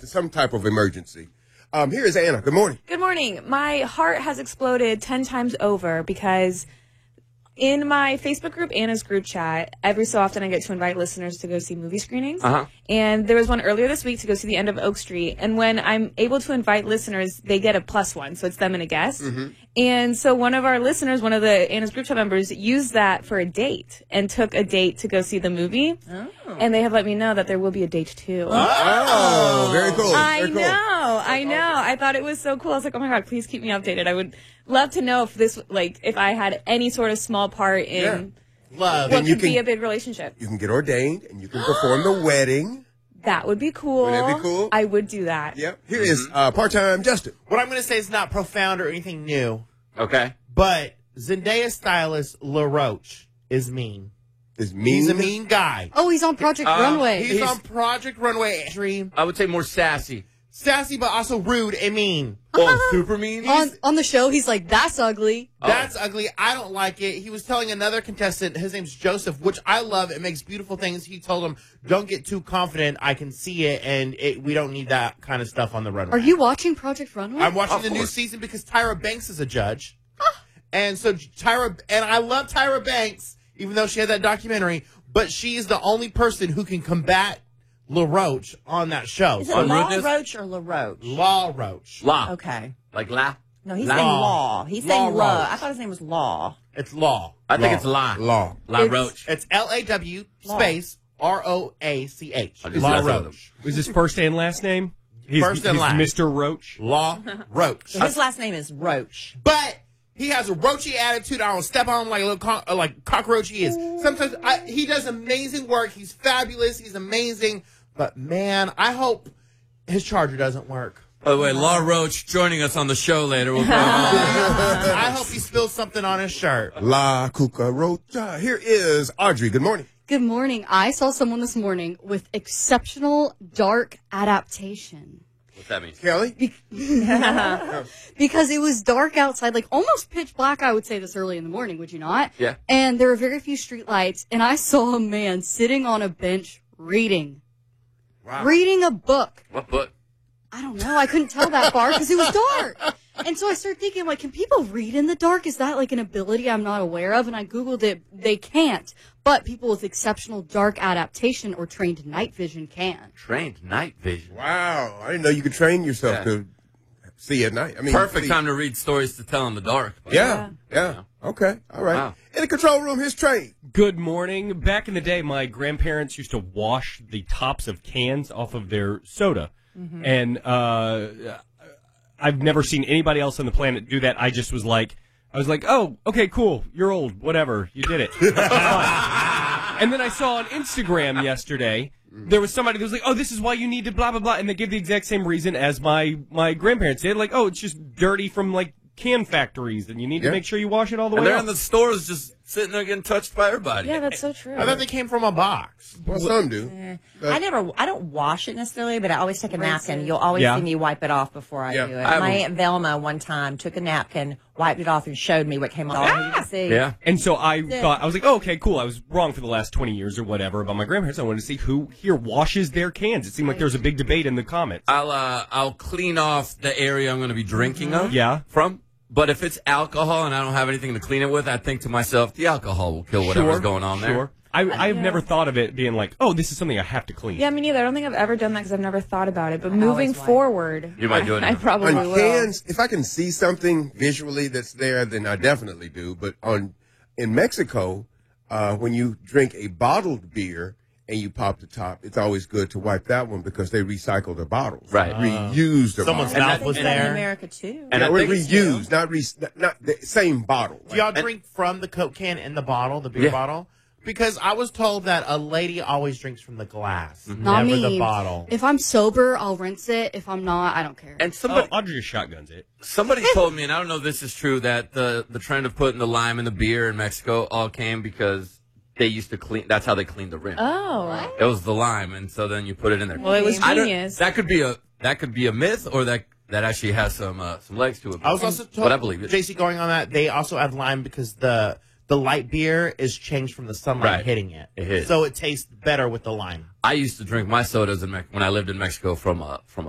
some type of emergency. Here is Anna. Good morning. Good morning. My heart has exploded 10 times over because in my Facebook group, Anna's group chat, every so often I get to invite listeners to go see movie screenings. And there was one earlier this week to go see The End of Oak Street. And when I'm able to invite listeners, they get a +1. So it's them and a guest. And so one of our listeners, one of the Anna's group chat members, used that for a date and took a date to go see the movie. And they have let me know that there will be a date too. Oh, very cool. I know. I thought it was so cool. I was like, oh my God, please keep me updated. I would love to know if this, if I had any sort of small part in love. what could be a big relationship. You can get ordained and you can perform the wedding. That would be cool. Would that be cool? I would do that. Yep. Here is part-time Justin. What I'm going to say is not profound or anything new. Okay. But Zendaya stylist LaRoche is mean. Is mean? He's a mean guy. Oh, he's on Project Runway. He's on Project Runway. Dream. I would say more sassy. Sassy, but also rude and mean. Oh, super mean? On the show, he's like, that's ugly. That's ugly. I don't like it. He was telling another contestant, his name's Joseph, which I love. It makes beautiful things. He told him, don't get too confident. I can see it, and we don't need that kind of stuff on the runway. Are you watching Project Runway? I'm watching the new season because Tyra Banks is a judge. And so I love Tyra Banks, even though she had that documentary, but she is the only person who can combat LaRoche on that show. Is it Law Roach or LaRoche? Law Roach. Law. Okay. Like La? No, he's saying Law. He's saying Law Law. Roach. I thought his name was Law. It's Law. I think it's La. Law. La Roach. It's LAW space ROACH. Law Roach. Was his first and last name? First and last. Mr. Roach? Law Roach. So his last name is Roach. But he has a roachy attitude. I don't step on him like a little like cockroach he is. Sometimes he does amazing work. He's fabulous. He's amazing. But, man, I hope his charger doesn't work. By the way, Law Roach joining us on the show later. I hope he spills something on his shirt. La cucaracha. Here is Audrey. Good morning. Good morning. I saw someone this morning with exceptional dark adaptation. What's that mean? Kelly? Because it was dark outside, like almost pitch black, I would say, this early in the morning, would you not? Yeah. And there were very few streetlights, and I saw a man sitting on a bench reading. Wow. Reading a book. What book? I don't know. I couldn't tell that far because it was dark. And so I started thinking, like, can people read in the dark? Is that, like, an ability I'm not aware of? And I Googled it. They can't. But people with exceptional dark adaptation or trained night vision can. Trained night vision. Wow. I didn't know you could train yourself to see at night. I mean, perfect time to read stories to tell in the dark. Yeah. Okay. All right. Wow. In the control room, here's Trey. Good morning. Back in the day, my grandparents used to wash the tops of cans off of their soda. And I've never seen anybody else on the planet do that. I was like, oh, okay, cool. You're old. Whatever. You did it. And then I saw on Instagram yesterday, there was somebody that was like, oh, this is why you need to blah, blah, blah. And they gave the exact same reason as my grandparents did. Like, oh, it's just dirty from, like, can factories, and you need to make sure you wash it all the way And they're off. in the stores just sitting there getting touched by everybody. Yeah, that's so true. I thought they came from a box. Well, some do. I don't wash it necessarily, but I always take a napkin. You'll always see me wipe it off before I do it. My Aunt Velma one time took a napkin, wiped it off, and showed me what came off. All you can see. Yeah. And so I thought, I was like, oh, okay, cool. I was wrong for the last 20 years or whatever about my grandparents. I wanted to see who here washes their cans. It seemed like there was a big debate in the comments. I'll clean off the area I'm going to be drinking of. Yeah. From. But if it's alcohol and I don't have anything to clean it with, I think to myself, the alcohol will kill whatever's going on there. Sure. I've never thought of it being like, oh, this is something I have to clean. Yeah, me neither. I don't think I've ever done that because I've never thought about it. But moving forward, you might do it. I probably on will. cans, if I can see something visually that's there, then I definitely do. But in Mexico, when you drink a bottled beer and you pop the top, it's always good to wipe that one because they recycle the bottles. Right. Reuse the Someone's bottles. mouth was In there. America too. And I think reused, not the same bottle. Do y'all drink from the Coke can in the bottle, the beer bottle? Because I was told that a lady always drinks from the glass, Not never me. the bottle. If I'm sober, I'll rinse it. If I'm not, I don't care. And somebody, Audrey just shotguns it. somebody told me, and I don't know if this is true, that the trend of putting the lime in the beer in Mexico all came because they used to clean. That's how they cleaned the rim. Oh. It was the lime, and so then you put it in there. Well, it was genius. That could be a myth, or that actually has some legs to it. I was also told, but I believe it. JC, going on that, they also add lime because the light beer is changed from the sunlight hitting it. It is. So it tastes better with the lime. I used to drink my sodas when I lived in Mexico from a